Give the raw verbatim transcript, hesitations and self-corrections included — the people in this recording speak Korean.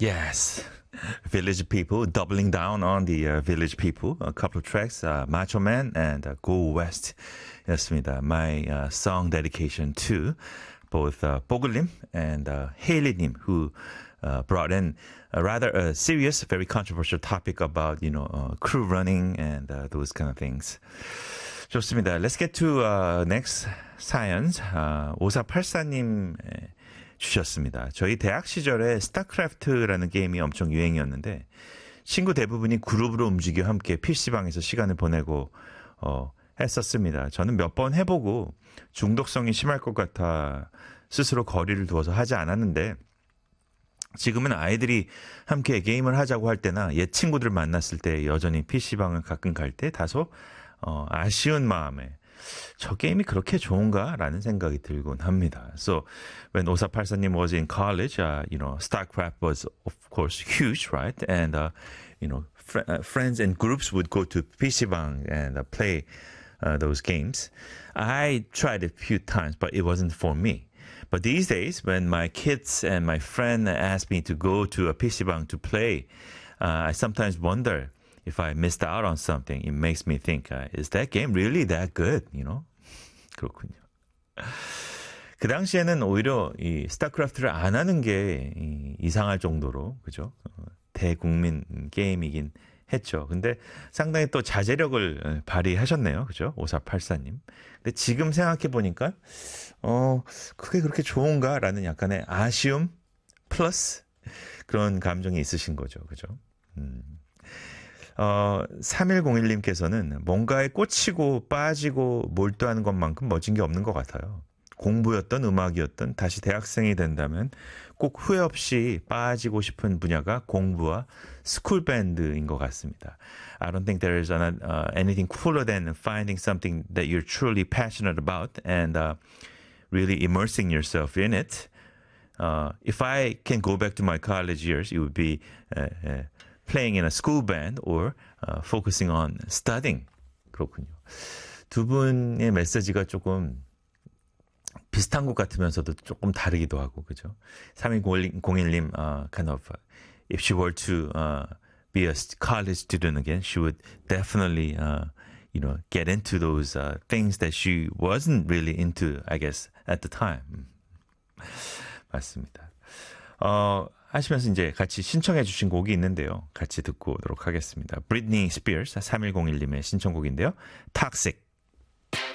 Yes. Village People, doubling down on the uh, Village People. A couple of tracks, uh, Macho Man and uh, Go West 였습니다. My uh, song dedication to both uh, 뽀글님 and uh, 헤일리님, who uh, brought in a rather a serious, very controversial topic about, you know, uh, crew running and uh, those kind of things. 좋습니다. Let's get to uh, next science. Uh, 오사팔사님 주셨습니다. 저희 대학 시절에 스타크래프트라는 게임이 엄청 유행이었는데 친구 대부분이 그룹으로 움직여 함께 피시방에서 시간을 보내고 어, 했었습니다. 저는 몇 번 해보고 중독성이 심할 것 같아 스스로 거리를 두어서 하지 않았는데 지금은 아이들이 함께 게임을 하자고 할 때나 옛 친구들을 만났을 때 여전히 피시방을 가끔 갈 때 다소 어, 아쉬운 마음에 저 게임이 그렇게 좋은가? 라는 생각이 들곤 합니다. So, when 오사팔사님 was in college, uh, you know, StarCraft was, of course, huge, right? And, uh, you know, fr- uh, friends and groups would go to 피시방 and uh, play uh, those games. I tried a few times, but it wasn't for me. But these days, when my kids and my friend ask me to go to a 피시방 to play, uh, I sometimes wonder if I missed out on something. It makes me think, uh, is that game really that good? You know? 그렇군요. 그 당시에는 오히려 이 스타크래프트를 안 하는 게 이, 이상할 정도로, 그죠? 어, 대국민 게임이긴 했죠. 근데 상당히 또 자제력을 발휘하셨네요. 그죠? 오사팔사님. 근데 지금 생각해보니까, 어, 그게 그렇게 좋은가? 라는 약간의 아쉬움 플러스 그런 감정이 있으신 거죠. 그죠? 음. 어, 삼일공일님께서는 뭔가에 꽂히고 빠지고 몰두하는 것만큼 멋진 게 없는 것 같아요. 공부였던 음악이었던 다시 대학생이 된다면 꼭 후회 없이 빠지고 싶은 분야가 공부와 스쿨 밴드인 것 같습니다. I don't think there is an, uh, anything cooler than finding something that you're truly passionate about and uh, really immersing yourself in it. Uh, if I can go back to my college years, it would be uh, uh, playing in a school band or uh, focusing on studying. 그렇군요. 두 분의 메시지가 조금 비슷한 것 같으면서도 조금 다르기도 하고, 그죠? 삼일공일님, uh, kind of, uh, if she were to uh, be a college student again, she would definitely, uh, you know, get into those uh, things that she wasn't really into, I guess, at the time. 맞습니다. 어, 하시면서 이제 같이 신청해 주신 곡이 있는데요. 같이 듣고 오도록 하겠습니다. Britney Spears, 삼일공일님의 신청곡인데요. Toxic.